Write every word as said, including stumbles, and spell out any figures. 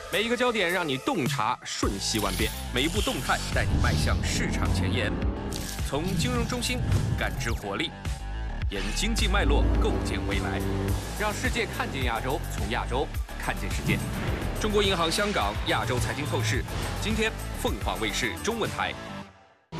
每一个焦点让你洞察瞬息万变，每一步动态带你迈向市场前沿。从金融中心感知活力，沿经济脉络构建未来，让世界看见亚洲，从亚洲看见世界。中国银行香港亚洲财经透视，今天凤凰卫视中文台